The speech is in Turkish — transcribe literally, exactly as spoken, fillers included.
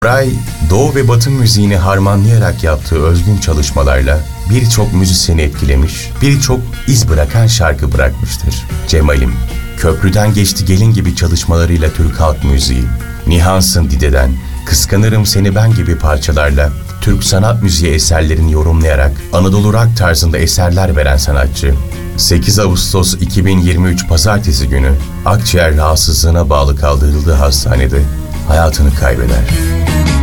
Koray, Doğu ve Batı müziğini harmanlayarak yaptığı özgün çalışmalarla birçok müzisyeni etkilemiş, birçok iz bırakan şarkı bırakmıştır. Cemal'im, Köprüden Geçti Gelin gibi çalışmalarıyla Türk halk müziği, Nihansın Dide'den, Kıskanırım Seni Ben gibi parçalarla Türk sanat müziği eserlerini yorumlayarak Anadolu rock tarzında eserler veren sanatçı, sekiz Ağustos iki bin yirmi üç Pazartesi günü akciğer rahatsızlığına bağlı kaldırıldığı hastanede hayatını kaybeder.